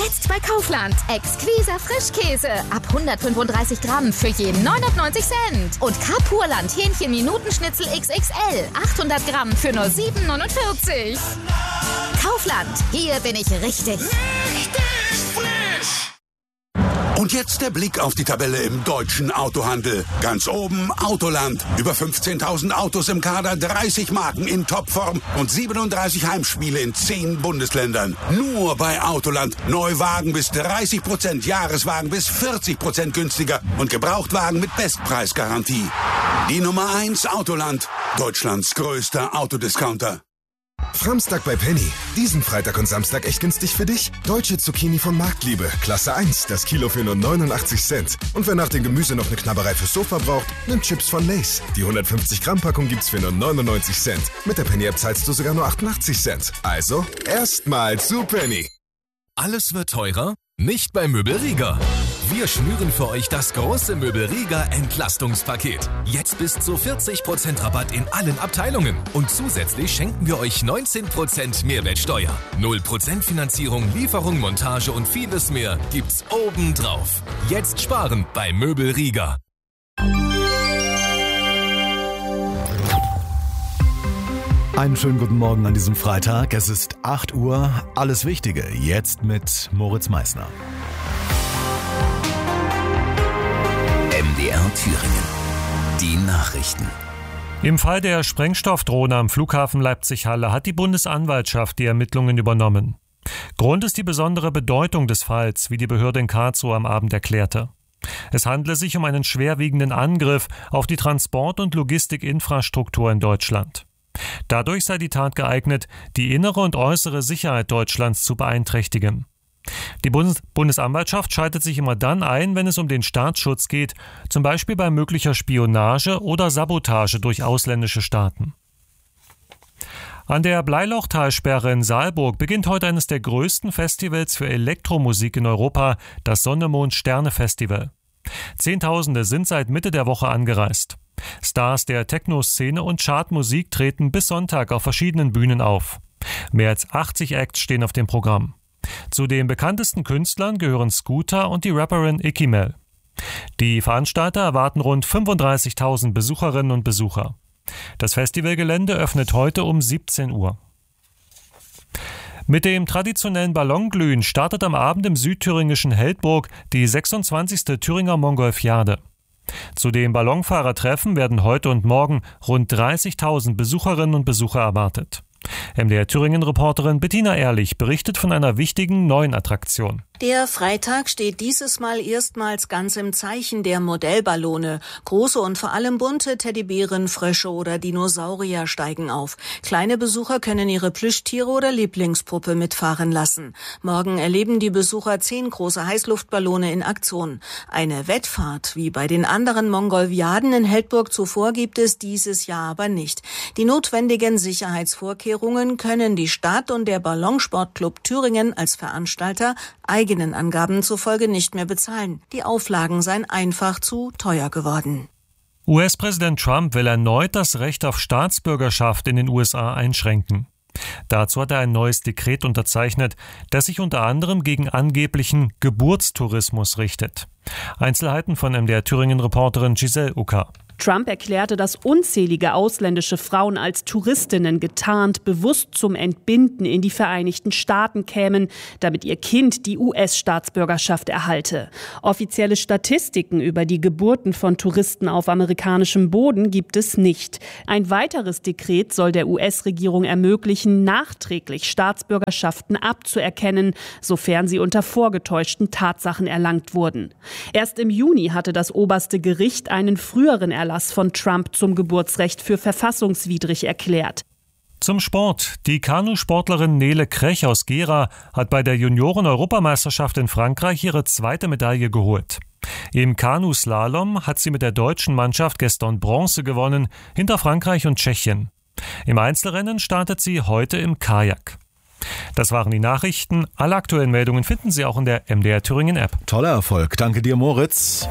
Jetzt bei Kaufland. Exquiser Frischkäse. Ab 135 Gramm für je 99 Cent. Und Kapurland Hähnchen-Minutenschnitzel XXL. 800 Gramm für nur 7,49. Kaufland. Hier bin ich richtig. Und jetzt der Blick auf die Tabelle im deutschen Autohandel. Ganz oben Autoland. Über 15.000 Autos im Kader, 30 Marken in Topform und 37 Heimspiele in 10 Bundesländern. Nur bei Autoland. Neuwagen bis 30%, Jahreswagen bis 40% günstiger und Gebrauchtwagen mit Bestpreisgarantie. Die Nummer 1 Autoland. Deutschlands größter Autodiscounter. Samstag bei Penny. Diesen Freitag und Samstag echt günstig für dich. Deutsche Zucchini von Marktliebe. Klasse 1. Das Kilo für nur 89 Cent. Und wer nach dem Gemüse noch eine Knabberei fürs Sofa braucht, nimmt Chips von Lay's. Die 150 Gramm Packung gibt's für nur 99 Cent. Mit der Penny App zahlst du sogar nur 88 Cent. Also, erstmal zu Penny. Alles wird teurer? Nicht bei Möbel Rieger. Wir schnüren für euch das große Möbel Rieger Entlastungspaket. Jetzt bis zu 40% Rabatt in allen Abteilungen. Und zusätzlich schenken wir euch 19% Mehrwertsteuer. 0% Finanzierung, Lieferung, Montage und vieles mehr gibt's obendrauf. Jetzt sparen bei Möbel Rieger. Einen schönen guten Morgen an diesem Freitag. Es ist 8 Uhr. Alles Wichtige jetzt mit Moritz Meissner. MDR Thüringen. Die Nachrichten. Im Fall der Sprengstoffdrohne am Flughafen Leipzig-Halle hat die Bundesanwaltschaft die Ermittlungen übernommen. Grund ist die besondere Bedeutung des Falls, wie die Behörde in Karlsruhe am Abend erklärte. Es handle sich um einen schwerwiegenden Angriff auf die Transport- und Logistikinfrastruktur in Deutschland. Dadurch sei die Tat geeignet, die innere und äußere Sicherheit Deutschlands zu beeinträchtigen. Die Bundesanwaltschaft schaltet sich immer dann ein, wenn es um den Staatsschutz geht, zum Beispiel bei möglicher Spionage oder Sabotage durch ausländische Staaten. An der Bleilochtalsperre in Saalburg beginnt heute eines der größten Festivals für Elektromusik in Europa, das Sonne-Mond-Sterne-Festival. Zehntausende sind seit Mitte der Woche angereist. Stars der Techno-Szene und Chartmusik treten bis Sonntag auf verschiedenen Bühnen auf. Mehr als 80 Acts stehen auf dem Programm. Zu den bekanntesten Künstlern gehören Scooter und die Rapperin Icky Mel. Die Veranstalter erwarten rund 35.000 Besucherinnen und Besucher. Das Festivalgelände öffnet heute um 17 Uhr. Mit dem traditionellen Ballonglühen startet am Abend im südthüringischen Heldburg die 26. Thüringer Mongolfiade. Zu den Ballonfahrertreffen werden heute und morgen rund 30.000 Besucherinnen und Besucher erwartet. MDR Thüringen-Reporterin Bettina Ehrlich berichtet von einer wichtigen neuen Attraktion. Der Freitag steht dieses Mal erstmals ganz im Zeichen der Modellballone. Große und vor allem bunte Teddybären, Frösche oder Dinosaurier steigen auf. Kleine Besucher können ihre Plüschtiere oder Lieblingspuppe mitfahren lassen. Morgen erleben die Besucher 10 große Heißluftballone in Aktion. Eine Wettfahrt wie bei den anderen Mongolfiaden in Heldburg zuvor gibt es dieses Jahr aber nicht. Die notwendigen Sicherheitsvorkehrungen können die Stadt und der Ballonsportclub Thüringen als Veranstalter eigenen Angaben zufolge nicht mehr bezahlen. Die Auflagen seien einfach zu teuer geworden. US-Präsident Trump will erneut das Recht auf Staatsbürgerschaft in den USA einschränken. Dazu hat er ein neues Dekret unterzeichnet, das sich unter anderem gegen angeblichen Geburtstourismus richtet. Einzelheiten von MDR Thüringen-Reporterin Giselle Ucker. Trump erklärte, dass unzählige ausländische Frauen als Touristinnen getarnt bewusst zum Entbinden in die Vereinigten Staaten kämen, damit ihr Kind die US-Staatsbürgerschaft erhalte. Offizielle Statistiken über die Geburten von Touristen auf amerikanischem Boden gibt es nicht. Ein weiteres Dekret soll der US-Regierung ermöglichen, nachträglich Staatsbürgerschaften abzuerkennen, sofern sie unter vorgetäuschten Tatsachen erlangt wurden. Erst im Juni hatte das oberste Gericht einen früheren Erlass von Trump zum Geburtsrecht für verfassungswidrig erklärt. Zum Sport. Die Kanusportlerin Nele Krech aus Gera hat bei der Junioren-Europameisterschaft in Frankreich ihre zweite Medaille geholt. Im Kanuslalom hat sie mit der deutschen Mannschaft gestern Bronze gewonnen, hinter Frankreich und Tschechien. Im Einzelrennen startet sie heute im Kajak. Das waren die Nachrichten. Alle aktuellen Meldungen finden Sie auch in der MDR Thüringen App. Toller Erfolg. Danke dir, Moritz.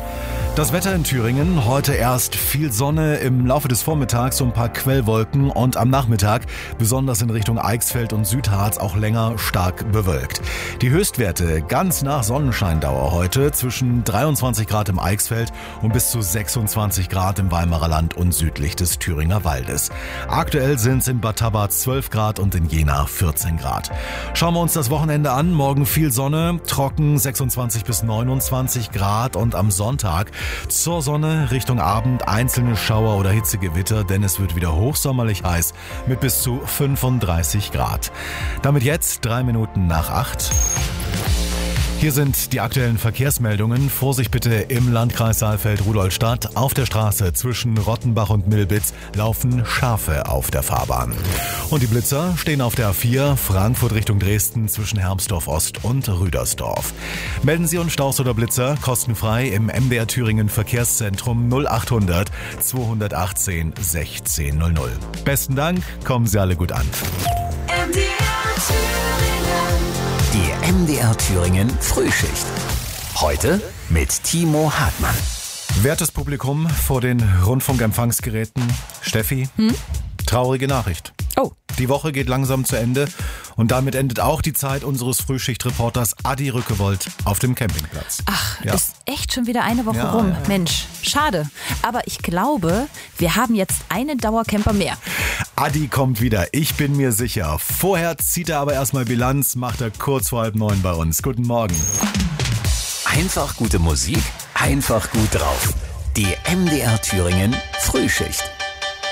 Das Wetter in Thüringen, heute erst viel Sonne, im Laufe des Vormittags so ein paar Quellwolken und am Nachmittag, besonders in Richtung Eichsfeld und Südharz, auch länger stark bewölkt. Die Höchstwerte ganz nach Sonnenscheindauer heute zwischen 23 Grad im Eichsfeld und bis zu 26 Grad im Weimarer Land und südlich des Thüringer Waldes. Aktuell sind es in Bad Tabbart 12 Grad und in Jena 14 Grad. Schauen wir uns das Wochenende an. Morgen viel Sonne, trocken 26 bis 29 Grad und am Sonntag zur Sonne Richtung Abend einzelne Schauer oder Hitzegewitter, denn es wird wieder hochsommerlich heiß mit bis zu 35 Grad. Damit jetzt 3 Minuten nach 8. Hier sind die aktuellen Verkehrsmeldungen. Vorsicht bitte im Landkreis Saalfeld-Rudolstadt. Auf der Straße zwischen Rottenbach und Milbitz laufen Schafe auf der Fahrbahn. Und die Blitzer stehen auf der A4 Frankfurt Richtung Dresden zwischen Hermsdorf Ost und Rüdersdorf. Melden Sie uns Staus oder Blitzer kostenfrei im MDR Thüringen Verkehrszentrum 0800 218 1600. Besten Dank, kommen Sie alle gut an. Die MDR Thüringen Frühschicht. Heute mit Timo Hartmann. Wertes Publikum vor den Rundfunkempfangsgeräten. Steffi, traurige Nachricht. Oh. Die Woche geht langsam zu Ende und damit endet auch die Zeit unseres Frühschichtreporters Adi Rückewold auf dem Campingplatz. Ach, ist echt schon wieder eine Woche rum. Ja. Mensch, schade. Aber ich glaube, wir haben jetzt einen Dauercamper mehr. Adi kommt wieder, ich bin mir sicher. Vorher zieht er aber erstmal Bilanz, macht er kurz vor 8:30 bei uns. Guten Morgen. Einfach gute Musik, einfach gut drauf. Die MDR Thüringen Frühschicht.